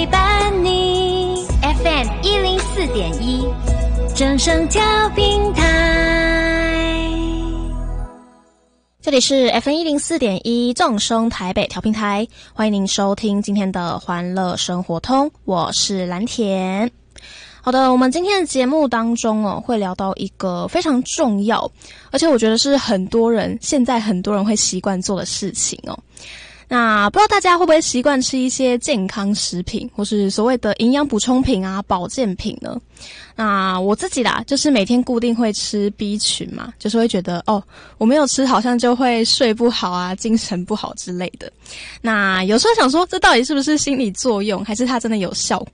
陪伴你 FM104.1正声调频台， 这里是 FM104.1正声台北调频台，欢迎您收听今天的欢乐生活通，我是蓝田。好的，我们今天的节目当中会聊到一个非常重要，而且我觉得是现在很多人会习惯做的事情那不知道大家会不会习惯吃一些健康食品，或是所谓的营养补充品啊、保健品呢？那我自己啦，就是每天固定会吃 B 群嘛，就是会觉得我没有吃好像就会睡不好啊、精神不好之类的。那有时候想说，这到底是不是心理作用，还是它真的有效